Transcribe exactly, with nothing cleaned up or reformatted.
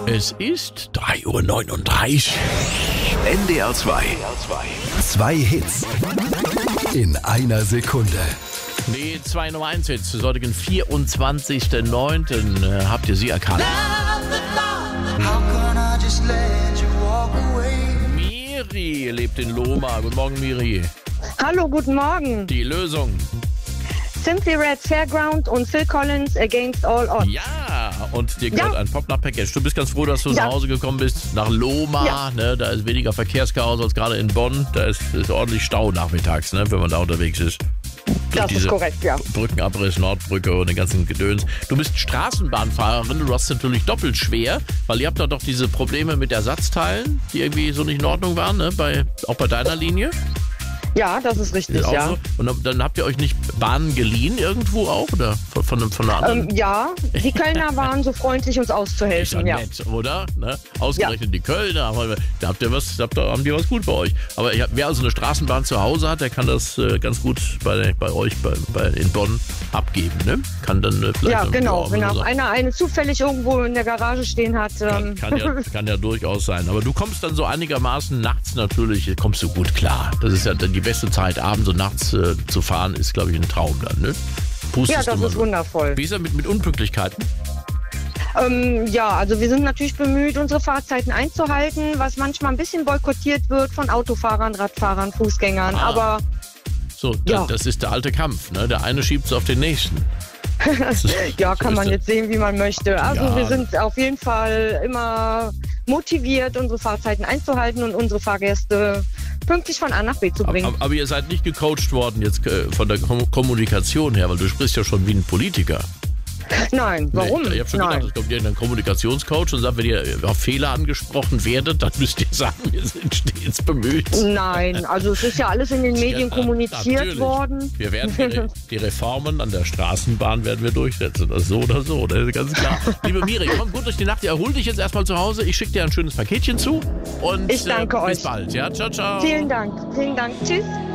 Es ist drei Uhr neununddreißig. N D R zwei. Zwei Hits in einer Sekunde. Die zwei Nummer eins Hits des heutigen vierundzwanzigsten neunten Äh, habt ihr sie erkannt? Miri lebt in Lohmar. Guten Morgen, Miri. Hallo, guten Morgen. Die Lösung. Simply Red Fairground und Phil Collins Against All Odds. Ja, und dir gehört Ja. ein Pop-Nach-Package. Du bist ganz froh, dass du Ja. nach Hause gekommen bist, nach Lohmar. Ja. Ne, da ist weniger Verkehrschaos als gerade in Bonn. Da ist, ist ordentlich Stau nachmittags, ne, wenn man da unterwegs ist. Durch Das ist diese korrekt, ja. Brückenabriss, Nordbrücke und den ganzen Gedöns. Du bist Straßenbahnfahrerin, du hast es natürlich doppelt schwer, weil ihr habt da doch diese Probleme mit Ersatzteilen, die irgendwie so nicht in Ordnung waren, ne? bei, auch bei deiner Linie. Ja, das ist richtig, Ist auch ja. so. Und dann, dann habt ihr euch nicht Bahnen geliehen irgendwo auch? Oder von, von, von einer anderen? Ähm, ja, die Kölner waren so freundlich, uns Ist ja auszuhelfen, ja. nett, oder? Ne? Ausgerechnet die Kölner, aber da habt ihr was, da habt ihr, haben die was gut bei euch. Aber ja, wer also eine Straßenbahn zu Hause hat, der kann das äh, ganz gut bei, bei euch bei, bei, in Bonn abgeben, ne? Kann dann äh, vielleicht Ja, irgendwie genau. auch Wenn so auch sagen. einer eine zufällig irgendwo in der Garage stehen hat. Kann, Ähm, kann, ja, kann ja durchaus sein. Aber du kommst dann so einigermaßen nachts natürlich, kommst du gut klar. Das ist ja dann die beste Zeit, abends und nachts äh, zu fahren, ist, glaube ich, ein Traum dann, ne? Pustest ja, du das mal ist so. wundervoll. Wie ist er mit, mit Unpünktlichkeiten? Ähm, ja, also wir sind natürlich bemüht, unsere Fahrzeiten einzuhalten, was manchmal ein bisschen boykottiert wird von Autofahrern, Radfahrern, Fußgängern. Ah. Aber So, da, Ja. das ist der alte Kampf, ne? Der eine schiebt es auf den nächsten. Das ist- ja, so kann ist man das. jetzt sehen, wie man möchte. Also Ja. wir sind auf jeden Fall immer motiviert, unsere Fahrzeiten einzuhalten und unsere Fahrgäste pünktlich von A nach B zu Aber, bringen. aber, aber ihr seid nicht gecoacht worden jetzt äh, von der Kom Kommunikation her, weil du sprichst ja schon wie ein Politiker. Nein, warum? Nee, ich habe schon Nein. gedacht, es kommt irgendein Kommunikationscoach und sagt, wenn ihr auf Fehler angesprochen werdet, dann müsst ihr sagen, wir sind stets bemüht. Nein, also es ist ja alles in den Medien Ja, kommuniziert natürlich. worden. Wir werden die, Re die Reformen an der Straßenbahn werden wir durchsetzen. Das ist so oder so, das ist ganz klar. Liebe Miri, komm gut durch die Nacht. Erhol dich jetzt erstmal zu Hause. Ich schicke dir ein schönes Paketchen zu. Und Ich danke äh, bis euch. bald. Ja, ciao, ciao. Vielen Dank, vielen Dank. Tschüss.